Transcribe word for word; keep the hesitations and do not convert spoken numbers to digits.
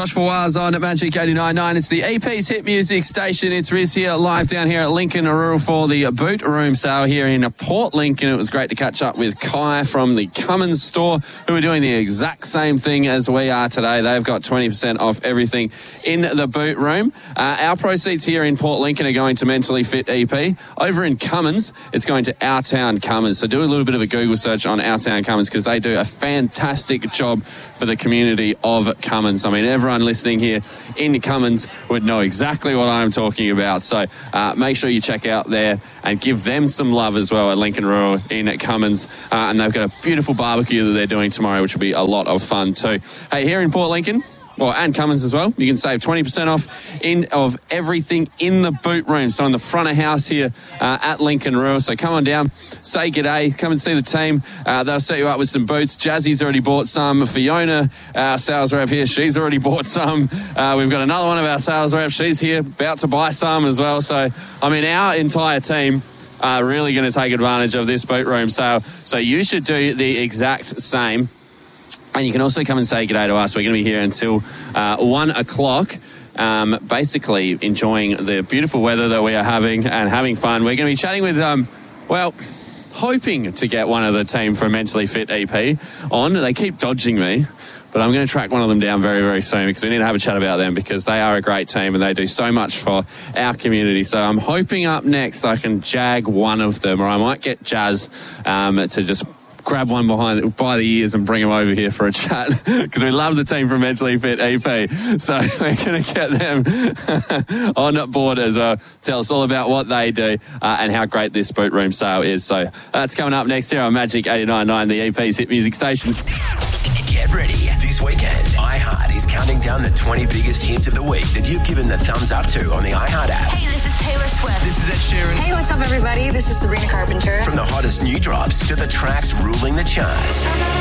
Josh Fawaz on Magic eighty-nine point nine. It's the E P's Hit Music Station. It's Riz here, live down here at Lincoln Rural for the Boot Room sale here in Port Lincoln. It was great to catch up with Kai from the Cummins store, who are doing the exact same thing as we are today. They've got twenty percent off everything in the Boot Room. Uh, our proceeds here in Port Lincoln are going to Mentally Fit E P. Over in Cummins, it's going to Our Town Cummins. So do a little bit of a Google search on Our Town Cummins, because they do a fantastic job for the community of Cummins. I mean, everyone listening here in Cummins would know exactly what I'm talking about. So uh, make sure you check out there and give them some love as well at Lincoln Rural in Cummins. Uh, and they've got a beautiful barbecue that they're doing tomorrow, which will be a lot of fun too. Hey, here in Port Lincoln, well, and Cummins as well, you can save twenty percent off in of everything in the Boot Room. So in the front of house here uh, at Lincoln Rural. So come on down, say g'day, come and see the team. Uh, they'll set you up with some boots. Jazzy's already bought some. Fiona, our sales rep here, she's already bought some. Uh, we've got another one of our sales reps. She's here, about to buy some as well. So, I mean, our entire team are really going to take advantage of this Boot Room sale. So you should do the exact same. And you can also come and say g'day to us. We're going to be here until uh, one o'clock, um, basically enjoying the beautiful weather that we are having and having fun. We're going to be chatting with, um, well, hoping to get one of the team from Mentally Fit E P on. They keep dodging me, but I'm going to track one of them down very, very soon, because we need to have a chat about them, because they are a great team and they do so much for our community. So I'm hoping up next I can jag one of them, or I might get Jazz um, to just grab one behind by the ears and bring them over here for a chat, because we love the team from Mentally Fit E P. So we're going to get them on board as well. Tell us all about what they do uh, and how great this Boot Room sale is. So that's coming up next here on Magic eighty-nine point nine, the E P's Hit Music Station. Get ready. This weekend, iHeart is counting down the twenty biggest hits of the week that you've given the thumbs up to on the iHeart app. Hey, this is Taylor Swift. This is Ed Sheeran. Hey, what's up, everybody? This is Sabrina Carpenter. From the hottest new drops to the tracks ruling the charts.